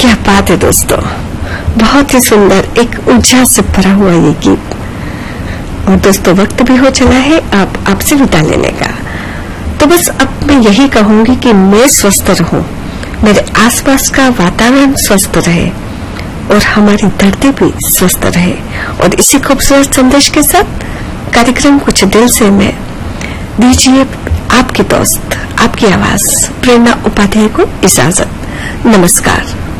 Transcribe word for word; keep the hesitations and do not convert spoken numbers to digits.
क्या बात है दोस्तों, बहुत ही सुंदर, एक ऊर्जा से भरा हुआ ये गीत। और दोस्तों वक्त भी हो चला है आप आपसे विदा लेने का। तो बस अब मैं यही कहूंगी कि मैं स्वस्थ रहूं, मेरे आसपास का वातावरण स्वस्थ रहे और हमारी धरती भी स्वस्थ रहे। और इसी खूबसूरत संदेश के साथ कार्यक्रम कुछ दिल से मैं दीजिए आपकी दोस्त, आपकी आवाज प्रेरणा उपाध्याय को इजाजत। नमस्कार।